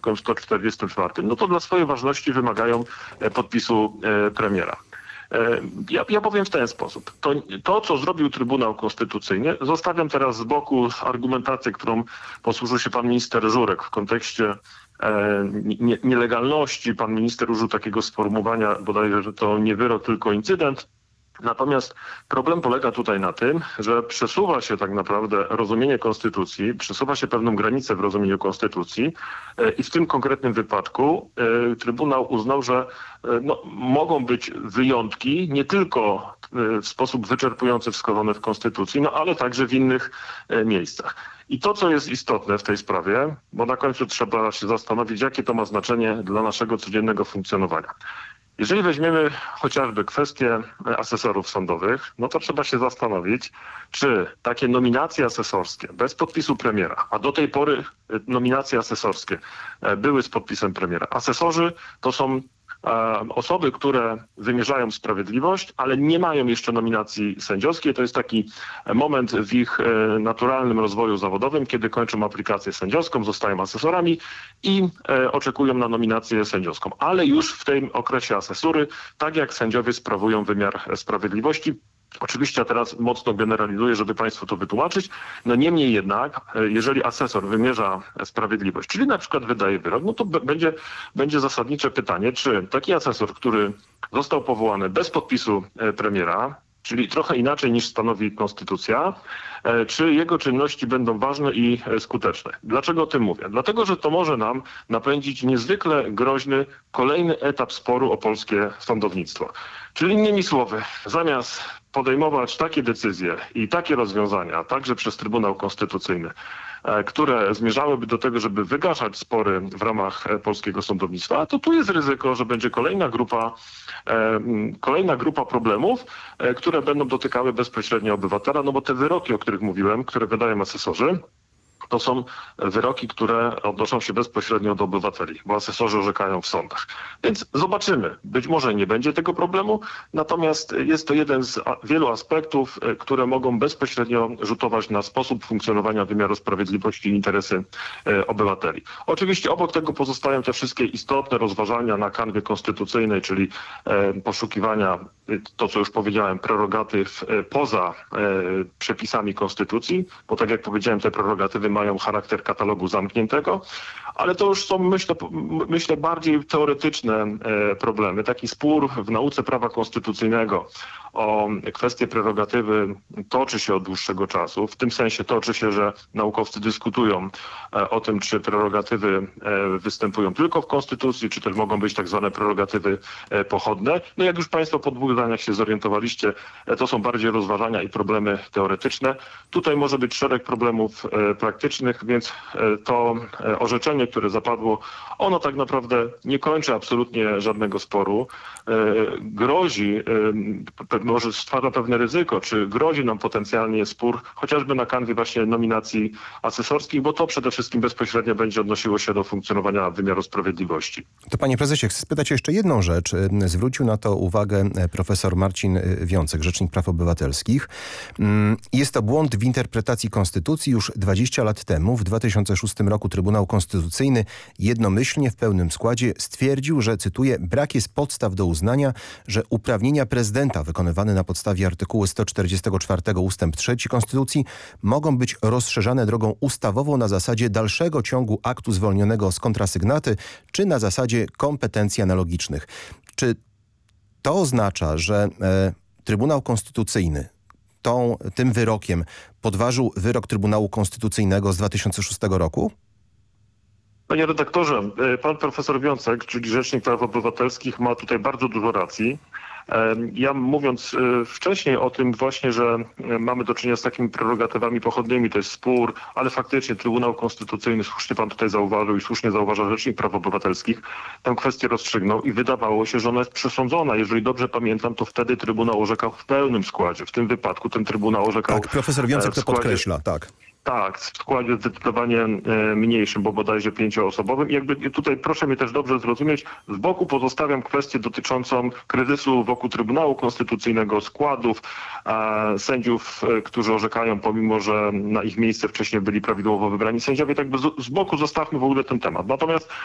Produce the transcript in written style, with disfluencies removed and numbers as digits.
artykułem 144, no to dla swojej ważności wymagają podpisu premiera. Ja powiem w ten sposób. To, co zrobił Trybunał Konstytucyjny, zostawiam teraz z boku argumentację, którą posłużył się pan minister Żurek w kontekście nielegalności. Pan minister użył takiego sformułowania bodajże, że to nie wyrok, tylko incydent. Natomiast problem polega tutaj na tym, że przesuwa się tak naprawdę rozumienie konstytucji, przesuwa się pewną granicę w rozumieniu konstytucji i w tym konkretnym wypadku Trybunał uznał, że mogą być wyjątki nie tylko w sposób wyczerpujący wskazane w konstytucji, ale także w innych miejscach. I to, co jest istotne w tej sprawie, bo na końcu trzeba się zastanowić, jakie to ma znaczenie dla naszego codziennego funkcjonowania. Jeżeli weźmiemy chociażby kwestię asesorów sądowych, no to trzeba się zastanowić, czy takie nominacje asesorskie bez podpisu premiera, a do tej pory nominacje asesorskie były z podpisem premiera. Asesorzy to są osoby, które wymierzają sprawiedliwość, ale nie mają jeszcze nominacji sędziowskiej. To jest taki moment w ich naturalnym rozwoju zawodowym, kiedy kończą aplikację sędziowską, zostają asesorami i oczekują na nominację sędziowską. Ale już w tym okresie asesury, tak jak sędziowie sprawują wymiar sprawiedliwości. Oczywiście ja teraz mocno generalizuję, żeby państwu to wytłumaczyć. Niemniej jednak, jeżeli asesor wymierza sprawiedliwość, czyli na przykład wydaje wyrok, no to będzie zasadnicze pytanie, czy taki asesor, który został powołany bez podpisu premiera, czyli trochę inaczej niż stanowi konstytucja, czy jego czynności będą ważne i skuteczne. Dlaczego o tym mówię? Dlatego, że to może nam napędzić niezwykle groźny kolejny etap sporu o polskie sądownictwo. Czyli innymi słowy, zamiast podejmować takie decyzje i takie rozwiązania, także przez Trybunał Konstytucyjny, które zmierzałyby do tego, żeby wygaszać spory w ramach polskiego sądownictwa, to tu jest ryzyko, że będzie kolejna grupa problemów, które będą dotykały bezpośrednio obywatela, no bo te wyroki, o których mówiłem, które wydają asesorzy, to są wyroki, które odnoszą się bezpośrednio do obywateli, bo asesorzy orzekają w sądach. Więc zobaczymy. Być może nie będzie tego problemu, natomiast jest to jeden z wielu aspektów, które mogą bezpośrednio rzutować na sposób funkcjonowania wymiaru sprawiedliwości i interesy obywateli. Oczywiście obok tego pozostają te wszystkie istotne rozważania na kanwie konstytucyjnej, czyli poszukiwania, to co już powiedziałem, prerogatyw poza przepisami konstytucji, bo tak jak powiedziałem, te prerogatywy mają charakter katalogu zamkniętego, ale to już są, myślę, bardziej teoretyczne problemy. Taki spór w nauce prawa konstytucyjnego o kwestie prerogatywy toczy się od dłuższego czasu. W tym sensie toczy się, że naukowcy dyskutują o tym, czy prerogatywy występują tylko w konstytucji, czy też mogą być tak zwane prerogatywy pochodne. No jak już państwo po 2 zdaniach się zorientowaliście, to są bardziej rozważania i problemy teoretyczne. Tutaj może być szereg problemów praktycznych, więc to orzeczenie, które zapadło, ono tak naprawdę nie kończy absolutnie żadnego sporu. Grozi, może stwarza pewne ryzyko, czy grozi nam potencjalnie spór, chociażby na kanwie właśnie nominacji asesorskich, bo to przede wszystkim bezpośrednio będzie odnosiło się do funkcjonowania wymiaru sprawiedliwości. To panie prezesie, chcę spytać jeszcze jedną rzecz. Zwrócił na to uwagę profesor Marcin Wiącek, Rzecznik Praw Obywatelskich. Jest to błąd w interpretacji konstytucji. Już 20 lat temu, w 2006 roku Trybunał Konstytucyjny jednomyślnie w pełnym składzie stwierdził, że, cytuję, brak jest podstaw do uznania, że uprawnienia prezydenta wykonywane na podstawie artykułu 144 ustęp 3 Konstytucji mogą być rozszerzane drogą ustawową na zasadzie dalszego ciągu aktu zwolnionego z kontrasygnaty, czy na zasadzie kompetencji analogicznych. Czy to oznacza, że Trybunał Konstytucyjny tym wyrokiem podważył wyrok Trybunału Konstytucyjnego z 2006 roku? Panie redaktorze, pan profesor Wiącek, czyli Rzecznik Praw Obywatelskich, ma tutaj bardzo dużo racji. Ja mówiąc wcześniej o tym właśnie, że mamy do czynienia z takimi prerogatywami pochodnymi, to jest spór, ale faktycznie Trybunał Konstytucyjny, słusznie pan tutaj zauważył i słusznie zauważa Rzecznik Praw Obywatelskich, tę kwestię rozstrzygnął i wydawało się, że ona jest przesądzona. Jeżeli dobrze pamiętam, to wtedy Trybunał orzekał w pełnym składzie. W tym wypadku ten Trybunał orzekał... Tak, profesor Wiącek to podkreśla, tak. Tak, w składzie zdecydowanie mniejszym, bo bodajże 5-osobowym. I jakby tutaj proszę mnie też dobrze zrozumieć, z boku pozostawiam kwestię dotyczącą kryzysu wokół Trybunału Konstytucyjnego, składów, sędziów, którzy orzekają, pomimo że na ich miejsce wcześniej byli prawidłowo wybrani sędziowie. Tak by z boku zostawmy w ogóle ten temat. Natomiast